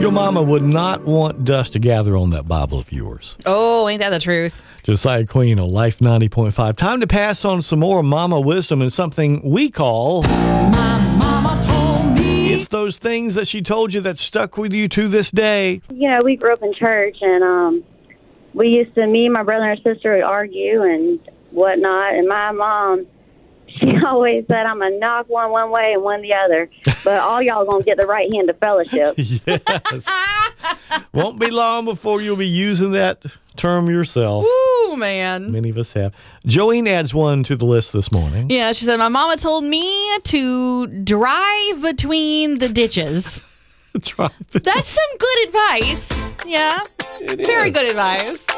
Your mama would not want dust to gather on that Bible of yours. Oh, ain't that the truth? Josiah Queen on Life 90.5. Time to pass on some more mama wisdom and something we call... My mama told me. It's those things that she told you that stuck with you to this day. You know, we grew up in church, and we used to, me and my brother and sister would argue and whatnot, and my mom, she always said, I'm going to knock one way and one the other, but all y'all going to get the right hand of fellowship. Yes. Won't be long before you'll be using that term yourself. Ooh, man. Many of us have. Jolene adds one to the list this morning. Yeah, she said, my mama told me to drive between the ditches. That's right. That's some good advice. Yeah, very good advice.